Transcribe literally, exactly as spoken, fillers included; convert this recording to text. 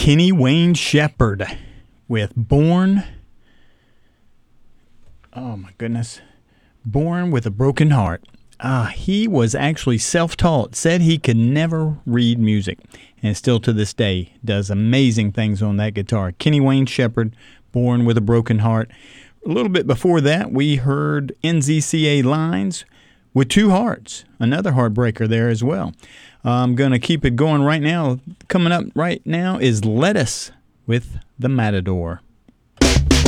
Kenny Wayne Shepherd with Born. Oh my goodness. Born with a Broken Heart. Ah, he was actually self-taught, said he could never read music, and still to this day does amazing things on that guitar. Kenny Wayne Shepherd, Born with a Broken Heart. A little bit before that, we heard N Z C A Lines with Two Hearts, another heartbreaker there as well. I'm going to keep it going right now. Coming up right now is Lettuce with the Matador.